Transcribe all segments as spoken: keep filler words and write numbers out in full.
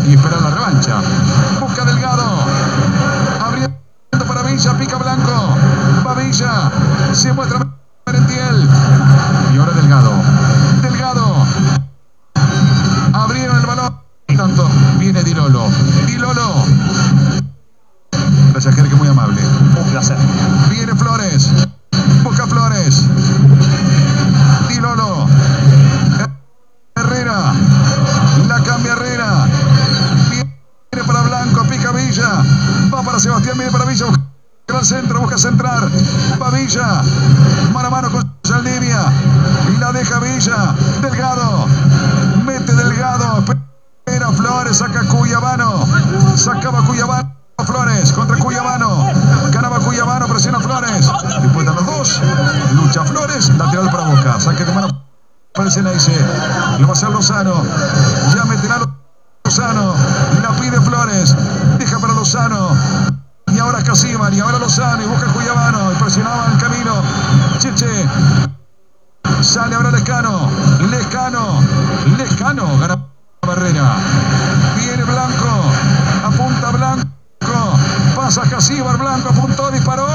y esperar la revancha. Busca Delgado. Abriendo para Villa, pica Blanco. Va Villa. Se muestra Merentiel. Y ahora Delgado. Delgado. Abrieron el balón. Tanto viene Di Lolo. Di Lolo. Gracias, Jerry, muy amable. Un placer. Viene Flores. Busca Flores. Di Lolo. Herrera. La cambia Herrera. Viene para Blanco. Pica Villa. Va para Sebastián. Viene para Villa. Busca al centro. Busca centrar. Va Villa. Mano a mano con Saldivia. Y la deja Villa. Delgado. Mete Delgado. Espera Flores. Saca Cuyabano. Sacaba Cuyabano. Flores contra Cuyabano. Ganaba Cuyabano. Presiona Flores. Después de los dos. Lucha Flores. Lateral para Boca. Saque de mano. Parece la dice. Lo va a hacer Lozano. Ya meterá Lozano. La pide Flores. Deja para Lozano. Y ahora Casíbar. Y ahora Lozano. Y busca Cuyabano. Y presionaba el camino. Cheche. Sale ahora Lescano. Lescano. Lescano. Gana Barrera. Viene Blanco. Apunta Blanco. Pasa Casíbar. Blanco apuntó. Disparó.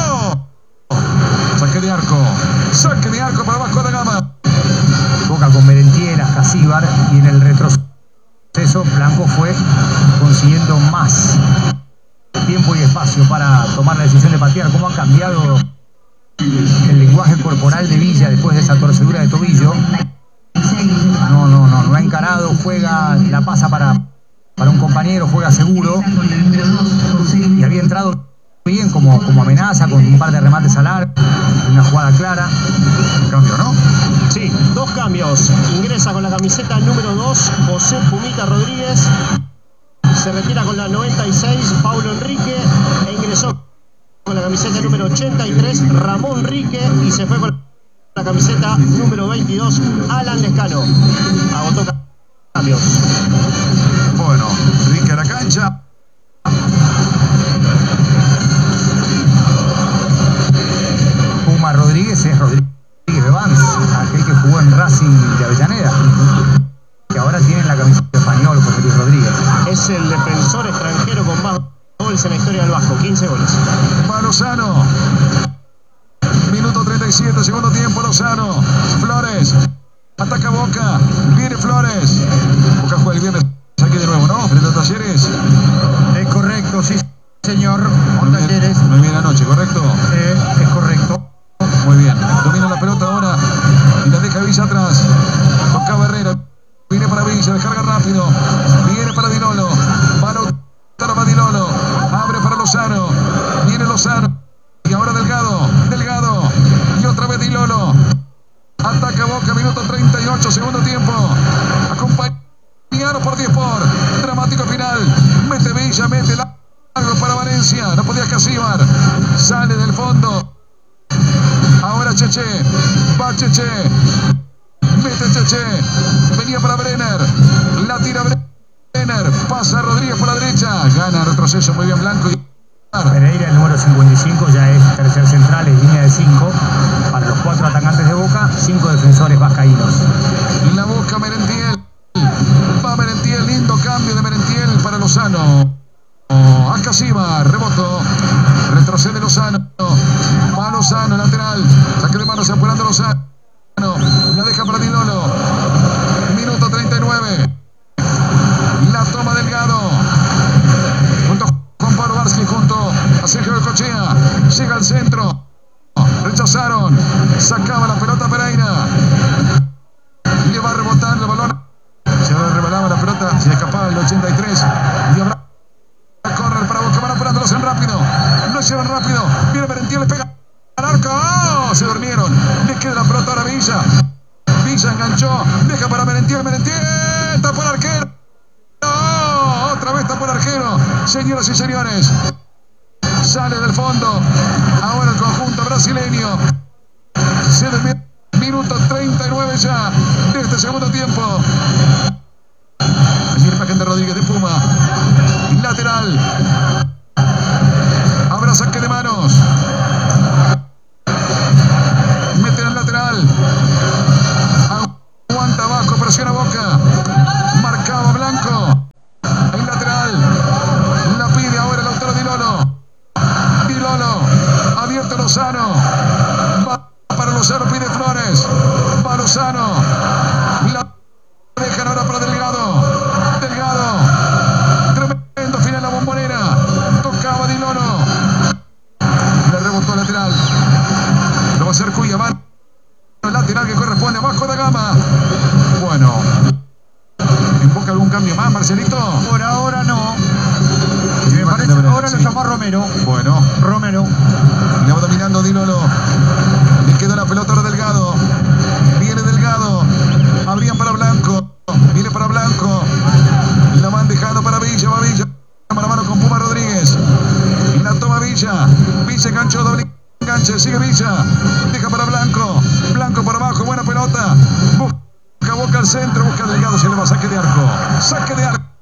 Saque de arco. Saque de arco para Vasco da Gama. Boca con Merentiel, Casíbar, y en el retroceso Blanco fue consiguiendo más tiempo y espacio para tomar la decisión de patear. ¿Cómo ha cambiado el lenguaje corporal de Villa después de esa torcedura de tobillo? No, no, no, no ha encarado, juega, la pasa para, para un compañero, juega seguro, y había entrado bien como, como amenaza, con un par de remates al arco, una jugada clara. Cambio, ¿no? Sí, dos cambios. Ingresa con la camiseta número dos, José Pumita Rodríguez. Se retira con la noventa y seis, Paulo Enrique. E ingresó con la camiseta número ochenta y tres, Ramón Rique. Y se fue con la camiseta número veintidós, Alan Lescano. Agotó cambios. Bueno, Rique a la cancha. Puma Rodríguez es Rodríguez Bevans, aquel que jugó en Racing de Avellaneda, que ahora tiene la camiseta española, José Luis Rodríguez. Es el defensor extranjero con más goles en la historia del Vasco, quince goles. Va Lozano. Minuto treinta y siete, segundo tiempo, Lozano. Flores. Ataca Boca. Viene Flores. Boca juega el viernes aquí de nuevo, ¿no? Frente a Talleres. Es correcto, sí, señor. Con Talleres. nueve de la noche, ¿correcto? Eh, es correcto. Muy bien. Domina la pelota ahora. Y la deja Villa atrás. Toca Barrera. Viene para Villa. Descarga rápido. Viene para Di Lolo. Para Di Lolo. Abre para Lozano. Viene Lozano. Y ahora Delgado. Delgado. Y otra vez Di Lolo. Ataca Boca. Minuto treinta y ocho. Segundo tiempo. Acompañado por diez por. Dramático final. Mete Villa. Mete largo para Valencia. No podía Casíbar. Sale del fondo. Ahora Cheche. Va Cheche. Mete Cheche. Venía para Brenner. La tira Brenner. Pasa Rodríguez por la derecha. Gana retroceso. Muy bien Blanco. Pereira, el número cincuenta y cinco, ya es tercer central, es línea de cinco. Para los cuatro atacantes de Boca, cinco defensores vascaínos. La busca Merentiel. Va Merentiel. Lindo cambio de Merentiel para Lozano. A Casíbar. Rebotó. Retrocede Lozano. Va Lozano, lateral. Saque de manos apurando Lozano. La deja para Di Lolo. Minuto treinta y nueve. La toma Delgado. Junto a Juan Pablo Barsky, junto a Sergio Cochea. Llega al centro. Rechazaron. Sacaba la pelota Pereira. Le va a rebotar el balón. Se rebalaba la pelota. Se escapaba el ochenta y tres. Y habrá correr para Boca. Van apurando, lo hacen rápido. No llevan rápido. Viene Merentiel, le pega al arco. ¡Oh! Se durmieron. Le queda la pelota ahora a Villa. Villa enganchó. Deja para Merentiel. Merentiel. Tapó el arquero. ¡Oh! Otra vez tapó el arquero. Señoras y señores. Sale del fondo. Ahora el conjunto brasileño. Se durmió. Minuto treinta y nueve ya de este segundo tiempo. Allí la imagen de Rodríguez de Puma. Lateral. Habrá saque de manos. Meten al lateral. Aguanta abajo, presiona Boca. Marcaba Blanco. más, Marcelito? Por ahora no. Y me parece que ahora sí. lo llamó Romero. Bueno. Romero. Le va dominando Di Lolo. Le quedó la pelota a Delgado. Viene Delgado. Abrían para Blanco. Viene para Blanco. La van dejando para Villa. Va Villa. Mano a mano con Puma Rodríguez. La toma Villa. Villa enganchó, doble enganche. Sigue Villa. Deja para Blanco. Blanco por abajo. Buena pelota. Busca Boca al centro. Busca Delgado. Se le va. Saque de arco. Saque de arco.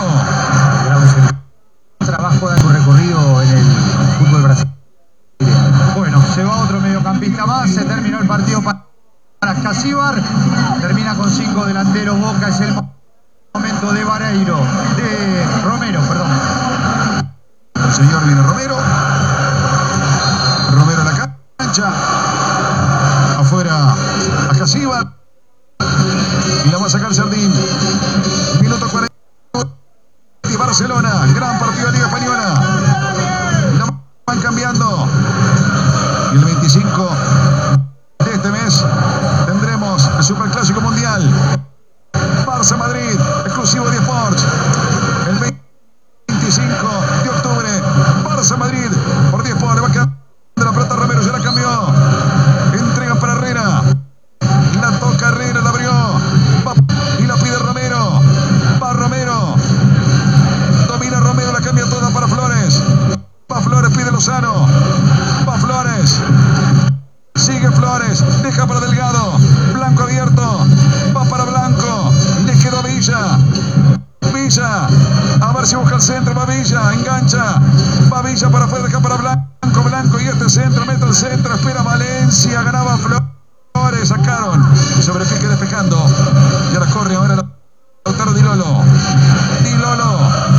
Trabajo de su recorrido en el fútbol brasileño. Bueno, se va otro mediocampista más. Se terminó el partido para Ascasíbar. Termina con cinco delanteros. Boca. Es el momento de Vareiro. De Romero, perdón. El señor viene Romero. Romero a la cancha. Afuera Ascasíbar. Y la va a sacar Jardín. Minuto cuarenta. Barcelona. Gran partido de Liga Española. La van cambiando. Y el veinticinco de este mes tendremos el Superclásico Mundial. Barça Madrid. Exclusivo de Sports. El veinticinco de octubre. Barça Madrid. Por diez por le va a quedar la pelota Romero. Ya la cambió. Entrega para Herrera. La toca Herrera. La abrió. Va, y la pide Romero. Va Romero. Domina Romero. La cambia toda para Flores. Va Flores. Pide Lozano. Va Flores. Sigue Flores. Deja para Delgado. Blanco abierto. Va para Blanco. Le quedó a Villa. Villa. A ver si busca el centro. Va Villa. Engancha. Va Villa para afuera. Deja para Blanco. Blanco. Y este centro. Mete el centro. Espera Valencia. Ganaba Flores. Sacaron. Sobre pique despejando. Y ahora corre. Ahora Lautaro Di Lolo. Di Lolo.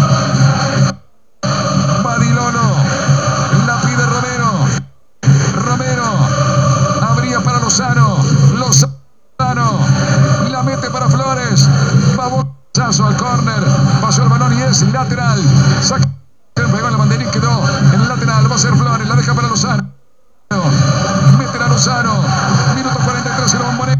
Va Di Lolo. La pide Romero. Romero. Abría para Lozano. Lozano. La mete para Flores. Va Bochazo al córner. Pasó el balón y es lateral. Saca. Pegó la banderín. Quedó en el lateral. Va a ser Flores. La deja para Lozano. Mete a Lozano. Minuto cuarenta y tres. El Bombonera.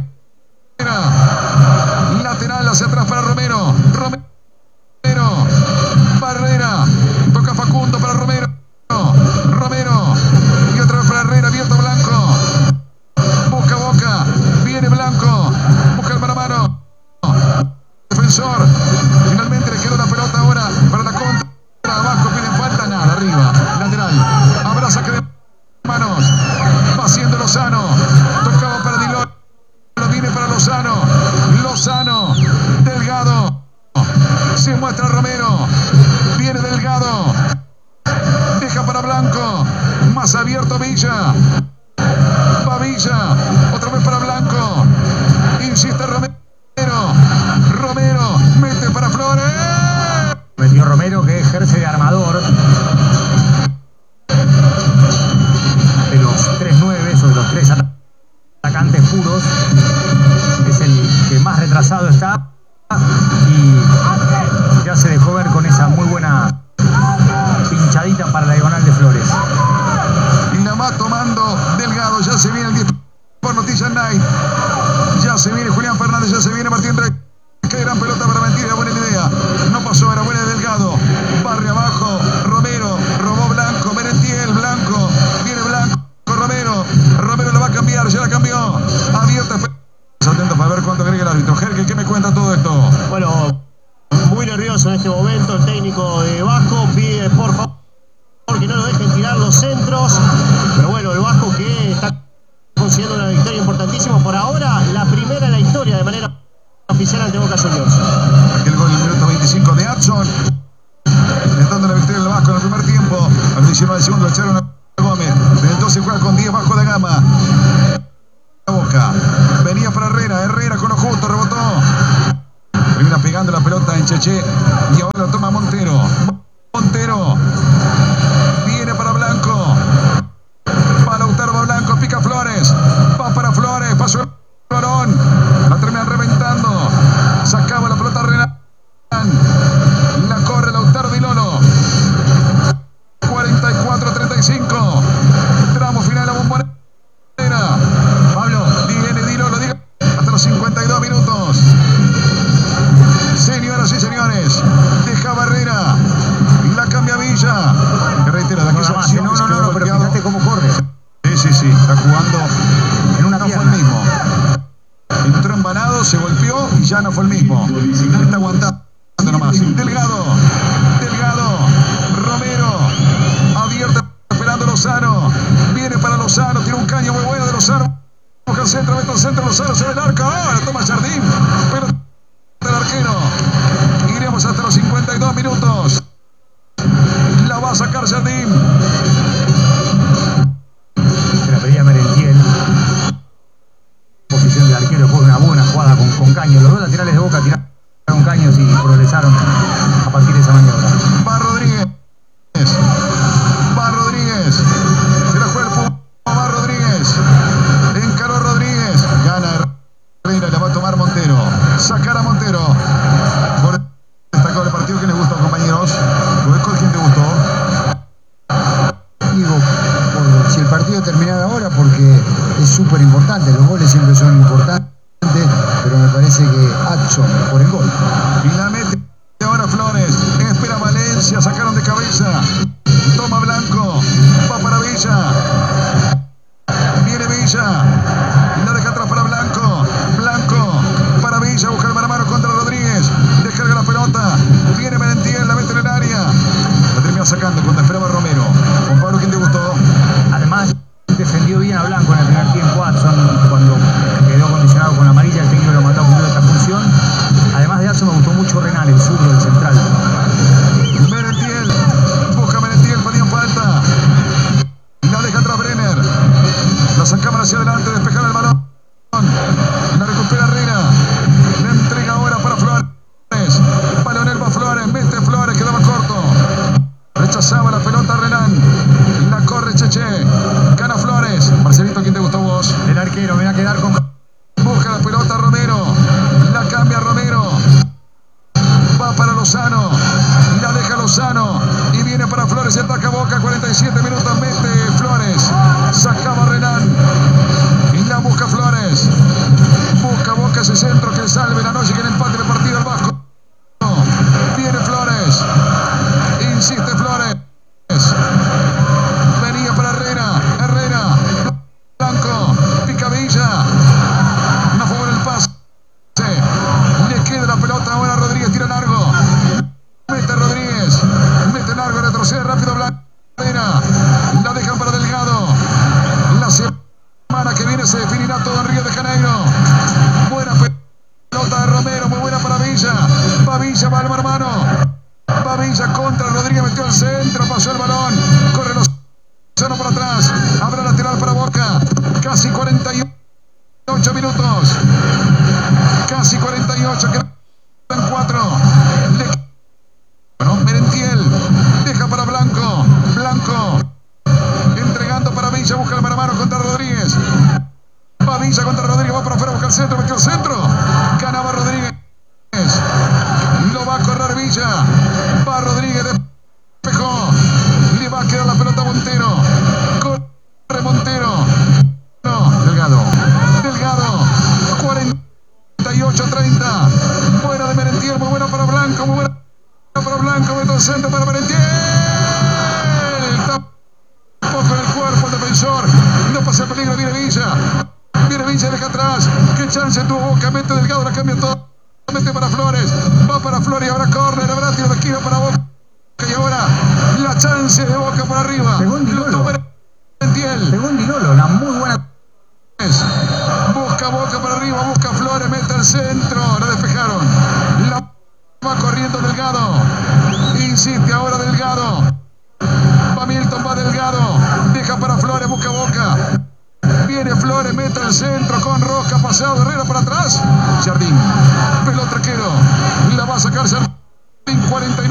Lateral hacia atrás para Romero. Romero. Barrera. Toca Facundo para Romero. Romero. Y otra vez para Herrera. Abierto Blanco. Busca Boca. Viene Blanco. Busca el mano a mano. Defensor. Finalmente le quedó la pelota ahora para la contra. Abajo piden falta. Nada. Arriba. Lateral. Habrá saque de manos. Va haciendo Lozano. Tocaba para Di Lolo. Viene para Lozano. Lozano. Delgado. Se muestra Romero. Viene Delgado. Deja para Blanco. Más abierto Villa. Va Villa. Otra vez para Blanco. Insiste Romero. Romero. Mete para Flores. Metió Romero, que ejerce de armador. De los tres nueve o de los tres atacantes puros. Es el que más retrasado está. Y ya se dejó ver con esa muy buena pinchadita para la diagonal de Flores. Y la va tomando Delgado. Ya se viene el diez por Noticias Night. Ya se viene Julián Fernández. Ya se viene Martín Rey. Qué gran pelota para Mentira. Buena idea. No pasó. Era buena de Delgado. Barre abajo. Romero. Robó Blanco. Merentiel. Blanco. Viene Blanco. Romero. Romero la va a cambiar. Ya la cambió. Abierta. Atentos para ver cuánto agrega el árbitro. Jerke, ¿qué me cuenta todo esto? Bueno, muy nervioso en este momento el técnico de Vasco. Pide por favor que no lo dejen tirar los centros. Pero bueno, el Vasco que está consiguiendo una victoria importantísima. Por ahora, la primera en la historia de manera oficial ante Boca Juniors. El gol en el minuto veinticinco de Adson. Intentando la victoria del Vasco en el primer tiempo. Al diecinueve segundos lo echaron a Gómez. Desde entonces juega con diez bajo de gama. Boca. Venía para Herrera. Herrera con lo justo. Rebotó. Termina pegando la pelota en Cheche. Y ahora toma Montero. Montero. Viene para Blanco. Va Lautaro, va Blanco. Pica Flores. Va para Flores. Pasó el balón. La terminan reventando. Sacaba la pelota Renan. La corre Lautaro Di Lolo. cuarenta y cuatro a treinta y cinco. Tramo final a Bombonera. Pablo, viene Di Lolo, diga, hasta los cincuenta y dos minutos. Señoras y señores, Flores. Deja Barrera. Y la cambia Villa. Que reitera de aquella No, acción. no, que se no, quedó no, pero golpeado. fíjate cómo corre. Sí, sí, sí. Está jugando. En una No fue el pierna. mismo. Entró embanado, se golpeó y ya no fue el mismo. Está aguantando nomás. Delgado. Delgado. Romero. Abierta esperando Lozano. Viene para Lozano. Tiene un caño muy bueno de Lozano. Busca el centro, mete el centro, Lozano se ve el arco. Ahora toma Jardín. Pero el arquero. Iremos hasta los cincuenta y dos minutos. La va a sacar Jardín. Se la pedía Merentiel. Posición de arquero, fue una buena jugada con, con Caños. Los dos laterales de Boca tiraron Caños y progresaron a partir de esa maniobra. Va Rodríguez. Va Rodríguez. Se la juega el Puma. Va Rodríguez. Encaró Rodríguez. Gana Herrera. La va a tomar Montero. Sacar a Montero. Por destacado el partido. ¿Quién les gustó, compañeros? ¿Con quién te gustó? Digo, por, si el partido terminara ahora, porque es súper importante, los goles siempre son importantes, pero me parece que Adson por el gol. Y la mete ahora Flores. Espera Valencia. Sacaron de cabeza. Toma Blanco. Va para Villa. Viene Villa. La deja atrás para Blanco. Blanco para Villa. Busca el mano a mano contra Rodríguez. Descarga la pelota. Viene Merentiel. La mete en el área. La termina sacando cuando esperaba Romero. Juan Pablo, ¿quién te gustó? Además, defendió bien a Blanco en el primer tiempo. Adson, cuando quedó condicionado con la amarilla, el técnico lo mandó a cumplir esta función. Además de Adson, me gustó mucho Renal, el zurdo del central. Merentiel. Busca Merentiel. Pedían falta. La deja atrás Brenner. La sacaban hacia adelante. Despejan el balón. La recupera Herrera. Le entrega ahora para Flores. Balonel va Flores. Mete Flores. Quedaba corto. Rechazaba la pelota Renan. La corre Cheche. Gana Flores. Marcelito, ¿quién te gustó vos? El arquero, me va a quedar con... Busca la pelota Romero. La cambia Romero. Va para Lozano. La deja Lozano. Y viene para Flores. Y ataca Boca. cuarenta y siete minutos. Mete Flores. Sacaba Renan. Y la busca Flores. Busca Boca ese centro que salve la noche. Que el empate del partido al Vasco. Viene Flores. Insiste Flores. Venía para Herrera. Herrera. Blanco. Pica Villa. No fue el pase. Le queda la pelota ahora a Rodríguez. Tira largo. Mete Rodríguez. Mete largo. Retrocede rápido Blanco. Herrera. La dejan para Delgado. La semana que viene se definirá todo en Río de Janeiro. Buena pelota de Romero. Muy buena para Villa. Va Villa. Va al hermano. Va Villa contra Rodríguez, metió al centro, pasó el balón, corre Lozano por atrás, habrá lateral para Boca, casi cuarenta y ocho minutos, casi cuarenta y ocho, quedan cuatro, Le... bueno, Merentiel, deja para Blanco, Blanco, entregando para Villa, busca el mano a mano contra Rodríguez, va Villa contra Rodríguez, va para afuera, busca el centro, metió el centro, ganaba Rodríguez. Lo va a correr Villa. Va Rodríguez. Despejó. Le va a quedar la pelota a Montero. Corre Montero. No. Delgado. Delgado. cuarenta y ocho treinta. Buena de Merentiel. Muy buena para Blanco. Muy buena para Blanco. Mete el centro para Merentiel. Tampoco en el cuerpo el defensor. No pasa el peligro. Viene Villa. Viene Villa. Deja atrás. Qué chance tuvo Boca. Mete Delgado. La cambia todo. Mete para Flores, va para Flores y ahora córner, habrá tiro de esquina para Boca y ahora la chance de Boca por arriba. Según Dilolo. Según Dilolo, una muy buena. Busca Boca para arriba, busca Flores, mete al centro, la despejaron. La va corriendo Delgado. Insiste ahora Delgado. Va Milton, va Delgado. Deja para Flores, busca Boca. Viene Flores, mete al centro con Rosca, pasado Herrera para atrás. Jardín, pelota arquero, la va a sacar Jardín, cuarenta y nueve.